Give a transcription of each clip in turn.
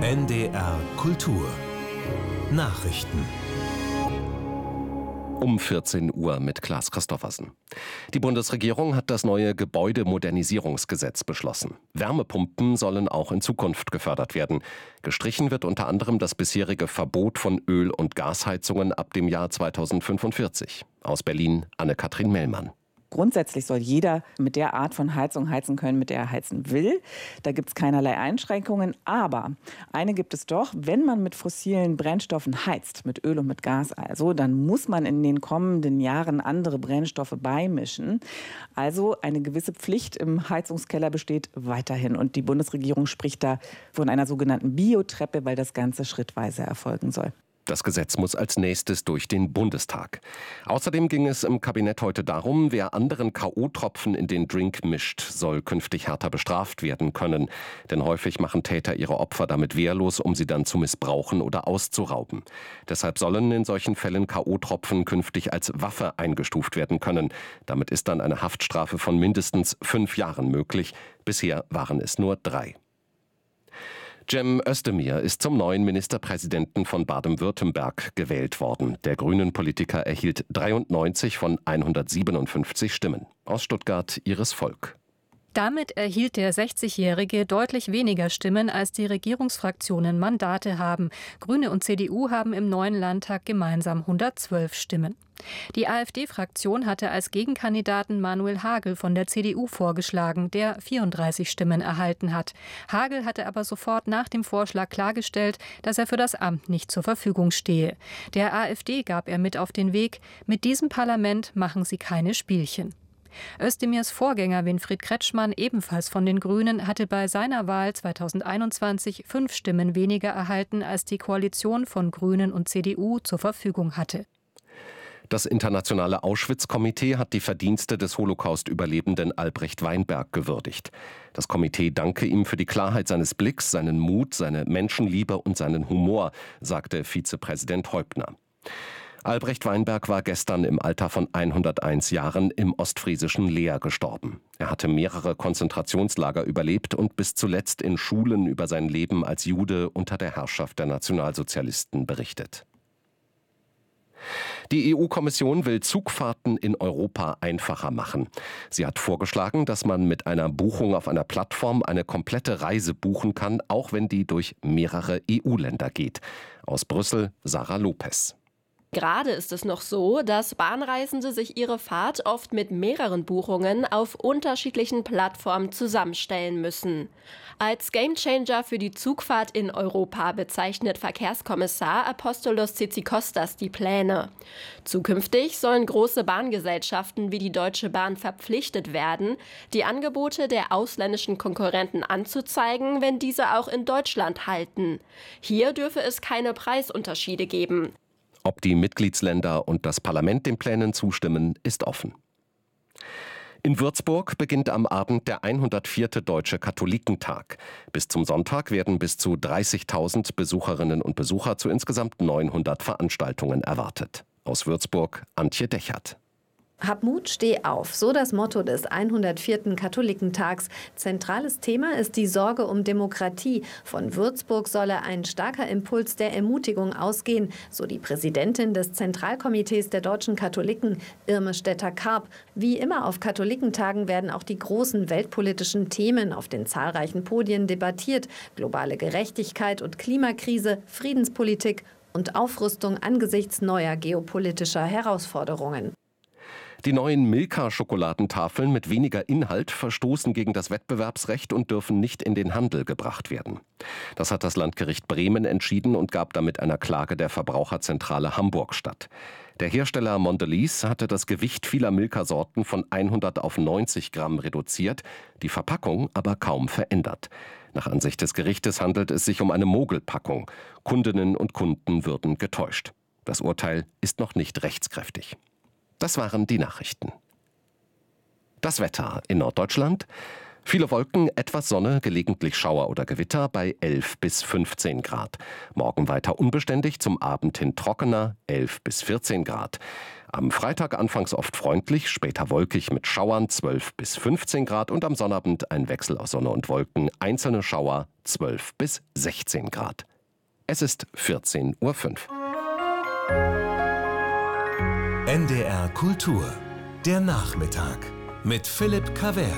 NDR Kultur Nachrichten um 14 Uhr mit Klaas Christoffersen. Die Bundesregierung hat das neue Gebäudemodernisierungsgesetz beschlossen. Wärmepumpen sollen auch in Zukunft gefördert werden. Gestrichen wird unter anderem das bisherige Verbot von Öl- und Gasheizungen ab dem Jahr 2045. Aus Berlin Anne-Kathrin Mellmann. Grundsätzlich soll jeder mit der Art von Heizung heizen können, mit der er heizen will. Da gibt es keinerlei Einschränkungen. Aber eine gibt es doch: Wenn man mit fossilen Brennstoffen heizt, mit Öl und mit Gas also, dann muss man in den kommenden Jahren andere Brennstoffe beimischen. Also eine gewisse Pflicht im Heizungskeller besteht weiterhin. Und die Bundesregierung spricht da von einer sogenannten Biotreppe, weil das Ganze schrittweise erfolgen soll. Das Gesetz muss als nächstes durch den Bundestag. Außerdem ging es im Kabinett heute darum, wer anderen K.O.-Tropfen in den Drink mischt, soll künftig härter bestraft werden können. Denn häufig machen Täter ihre Opfer damit wehrlos, um sie dann zu missbrauchen oder auszurauben. Deshalb sollen in solchen Fällen K.O.-Tropfen künftig als Waffe eingestuft werden können. Damit ist dann eine Haftstrafe von mindestens 5 Jahren möglich. Bisher waren es nur 3. Cem Özdemir ist zum neuen Ministerpräsidenten von Baden-Württemberg gewählt worden. Der Grünen-Politiker erhielt 93 von 157 Stimmen. Aus Stuttgart Iris Volk. Damit erhielt der 60-Jährige deutlich weniger Stimmen, als die Regierungsfraktionen Mandate haben. Grüne und CDU haben im neuen Landtag gemeinsam 112 Stimmen. Die AfD-Fraktion hatte als Gegenkandidaten Manuel Hagel von der CDU vorgeschlagen, der 34 Stimmen erhalten hat. Hagel hatte aber sofort nach dem Vorschlag klargestellt, dass er für das Amt nicht zur Verfügung stehe. Der AfD gab er mit auf den Weg: Mit diesem Parlament machen Sie keine Spielchen. Özdemirs Vorgänger Winfried Kretschmann, ebenfalls von den Grünen, hatte bei seiner Wahl 2021 5 Stimmen weniger erhalten, als die Koalition von Grünen und CDU zur Verfügung hatte. Das Internationale Auschwitz-Komitee hat die Verdienste des Holocaust-Überlebenden Albrecht Weinberg gewürdigt. Das Komitee danke ihm für die Klarheit seines Blicks, seinen Mut, seine Menschenliebe und seinen Humor, sagte Vizepräsident Häupner. Albrecht Weinberg war gestern im Alter von 101 Jahren im ostfriesischen Leer gestorben. Er hatte mehrere Konzentrationslager überlebt und bis zuletzt in Schulen über sein Leben als Jude unter der Herrschaft der Nationalsozialisten berichtet. Die EU-Kommission will Zugfahrten in Europa einfacher machen. Sie hat vorgeschlagen, dass man mit einer Buchung auf einer Plattform eine komplette Reise buchen kann, auch wenn die durch mehrere EU-Länder geht. Aus Brüssel Sarah Lopez. Gerade ist es noch so, dass Bahnreisende sich ihre Fahrt oft mit mehreren Buchungen auf unterschiedlichen Plattformen zusammenstellen müssen. Als Gamechanger für die Zugfahrt in Europa bezeichnet Verkehrskommissar Apostolos Tzitzikostas die Pläne. Zukünftig sollen große Bahngesellschaften wie die Deutsche Bahn verpflichtet werden, die Angebote der ausländischen Konkurrenten anzuzeigen, wenn diese auch in Deutschland halten. Hier dürfe es keine Preisunterschiede geben. Ob die Mitgliedsländer und das Parlament den Plänen zustimmen, ist offen. In Würzburg beginnt am Abend der 104. Deutsche Katholikentag. Bis zum Sonntag werden bis zu 30.000 Besucherinnen und Besucher zu insgesamt 900 Veranstaltungen erwartet. Aus Würzburg Antje Dechert. Hab Mut, steh auf. So das Motto des 104. Katholikentags. Zentrales Thema ist die Sorge um Demokratie. Von Würzburg solle ein starker Impuls der Ermutigung ausgehen, so die Präsidentin des Zentralkomitees der deutschen Katholiken, Irme Stetter-Karp. Wie immer auf Katholikentagen werden auch die großen weltpolitischen Themen auf den zahlreichen Podien debattiert. Globale Gerechtigkeit und Klimakrise, Friedenspolitik und Aufrüstung angesichts neuer geopolitischer Herausforderungen. Die neuen Milka-Schokoladentafeln mit weniger Inhalt verstoßen gegen das Wettbewerbsrecht und dürfen nicht in den Handel gebracht werden. Das hat das Landgericht Bremen entschieden und gab damit einer Klage der Verbraucherzentrale Hamburg statt. Der Hersteller Mondelez hatte das Gewicht vieler Milka-Sorten von 100 auf 90 Gramm reduziert, die Verpackung aber kaum verändert. Nach Ansicht des Gerichtes handelt es sich um eine Mogelpackung. Kundinnen und Kunden würden getäuscht. Das Urteil ist noch nicht rechtskräftig. Das waren die Nachrichten. Das Wetter in Norddeutschland. Viele Wolken, etwas Sonne, gelegentlich Schauer oder Gewitter bei 11 bis 15 Grad. Morgen weiter unbeständig, zum Abend hin trockener, 11 bis 14 Grad. Am Freitag anfangs oft freundlich, später wolkig mit Schauern, 12 bis 15 Grad. Und am Sonnabend ein Wechsel aus Sonne und Wolken, einzelne Schauer, 12 bis 16 Grad. Es ist 14:05 Uhr. NDR Kultur, der Nachmittag mit Philipp Cavert.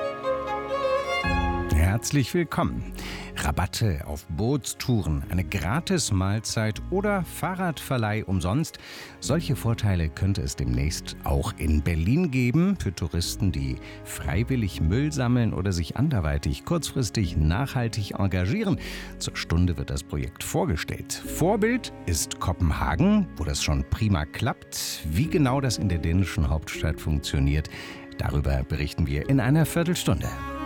Herzlich willkommen. Rabatte auf Bootstouren, eine Gratis-Mahlzeit oder Fahrradverleih umsonst. Solche Vorteile könnte es demnächst auch in Berlin geben für Touristen, die freiwillig Müll sammeln oder sich anderweitig kurzfristig nachhaltig engagieren. Zur Stunde wird das Projekt vorgestellt. Vorbild ist Kopenhagen, wo das schon prima klappt. Wie genau das in der dänischen Hauptstadt funktioniert, darüber berichten wir in einer Viertelstunde.